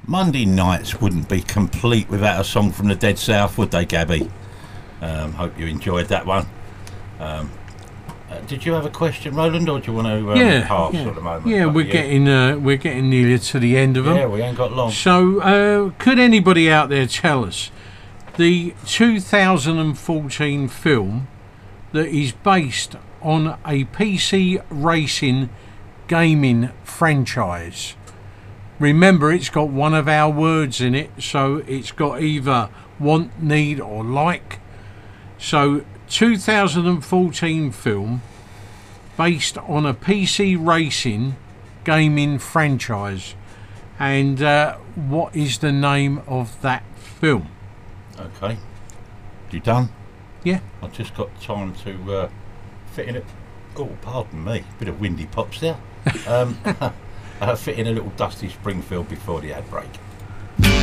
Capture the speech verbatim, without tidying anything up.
Monday nights wouldn't be complete without a song from the Dead South, would they, Gabby? Um, hope you enjoyed that one. Um, uh, did you have a question, Roland, or do you want to um, yeah, pass yeah. at the moment? Yeah, Like we're you? getting uh, we're getting nearly to the end of them. Yeah, we ain't got long. So, uh, could anybody out there tell us the two thousand fourteen film that is based on a P C racing gaming franchise? Remember, it's got one of our words in it, so it's got either want, need, or like. So, two thousand fourteen film based on a P C racing gaming franchise. And uh, what is the name of that film? Okay. You done? Yeah. I've just got time to uh, fit in it. Oh, pardon me. Bit of windy pops there. Um, uh, fit in a little Dusty Springfield before the ad break.